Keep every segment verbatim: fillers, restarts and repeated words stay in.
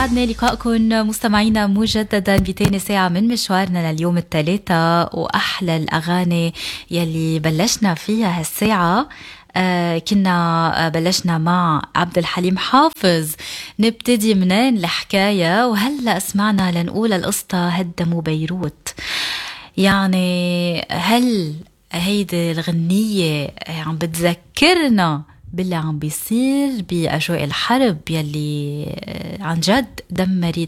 يسعدنا لقائكم مستمعينا مجددا بتاني ساعة من مشوارنا لليوم الثلاثة، وأحلى الأغاني يلي بلشنا فيها هالساعة. آه كنا بلشنا مع عبد الحليم حافظ. نبتدي منين الحكاية؟ وهلأ اسمعنا لنقول القصة هدموا بيروت. يعني هل هيدي الغنية عم بتذكرنا باللي عم بيصير بأجواء الحرب يلي عن جد دمرت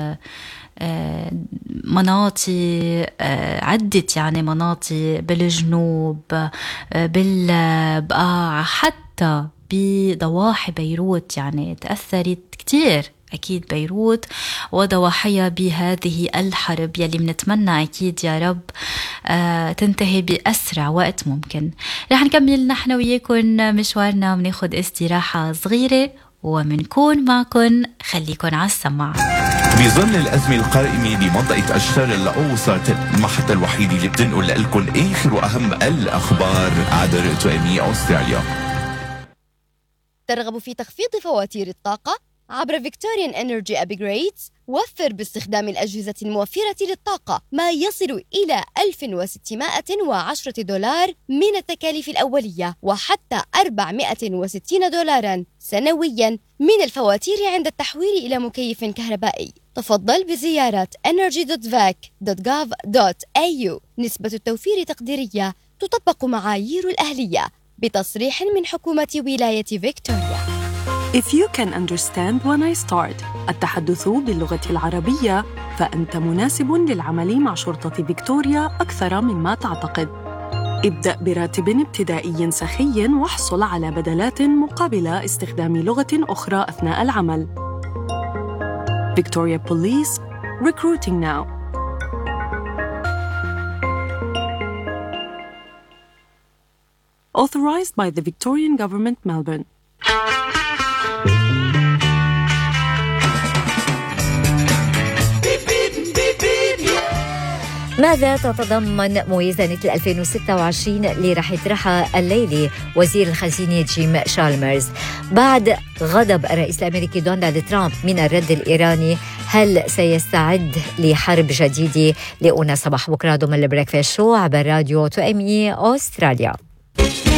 مناطق عدت، يعني مناطق بالجنوب، بالبقاع، حتى بضواحي بيروت، يعني تأثرت كتير أكيد بيروت وضواحيها بهذه الحرب يلي منتمنى أكيد يا رب آه تنتهي بأسرع وقت ممكن. رح نكمل نحن وياكم مشوارنا، مناخد استراحة صغيرة ومنكون معكم. خليكن على السماع. بظل الأزمة القائمة بمنطقة أشتار الأوسط، المحطة الوحيدة اللي بتنقل لكم آخر وأهم الأخبار عبر توأمية أستراليا. ترغب في تخفيض فواتير الطاقة عبر فيكتوريان إنرجي أبجريدز؟ وفر باستخدام الأجهزة الموفرة للطاقة ما يصل إلى ألف وستمائة وعشرة دولار من التكاليف الأولية، وحتى أربعمائة وستين دولارا سنويا من الفواتير عند التحويل إلى مكيف كهربائي. تفضل بزيارة energy دوت فاك دوت جوف دوت إيه يو. نسبة التوفير تقديرية، تطبق معايير الأهلية بتصريح من حكومة ولاية فيكتوريا. If you can understand when I start التحدث باللغة العربية، فأنت مناسب للعمل مع شرطة فيكتوريا أكثر مما تعتقد. ابدأ براتب ابتدائي سخي واحصل على بدلات مقابل استخدام لغة أخرى أثناء العمل. Victoria Police, recruiting now. Authorized by the Victorian Government, Melbourne. ماذا تتضمن موازنة ألفين وستة وعشرين اللي رح يطرحها الليلة وزير الخزينة جيم شالمرز بعد غضب الرئيس الأمريكي دونالد ترامب من الرد الإيراني؟ هل سيستعد لحرب جديدة؟ لقونا صباح بكرة ضمن البريكفاست شو عبر راديو توأمية أستراليا.